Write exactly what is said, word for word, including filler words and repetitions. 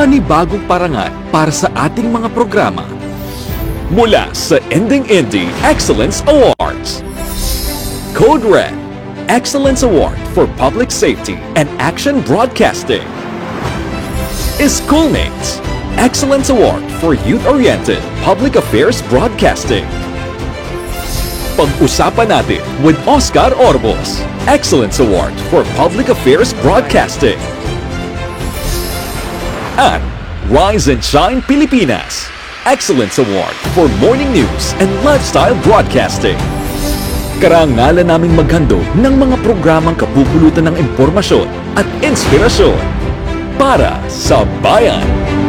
panibagong parangal para sa ating mga programa. Mula sa Ending Indie Excellence Awards. Code Red, Excellence Award for Public Safety and Action Broadcasting. Schoolmates, Excellence Award for Youth-Oriented Public Affairs Broadcasting. Pag-usapan natin with Oscar Orbos, Excellence Award for Public Affairs Broadcasting. At Rise and Shine Pilipinas, Excellence Award for Morning News and Lifestyle Broadcasting. Karangalan naming maghandog ng mga programang kapupulutan ng impormasyon at inspirasyon para sa bayan.